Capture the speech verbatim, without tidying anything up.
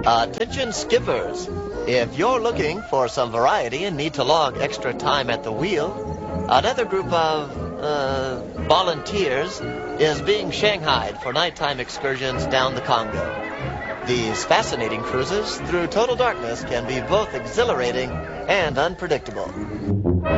Attention skippers, if you're looking for some variety and need to log extra time at the wheel, another group of, uh, volunteers is being shanghaied for nighttime excursions down the Congo. These fascinating cruises through total darkness can be both exhilarating and unpredictable.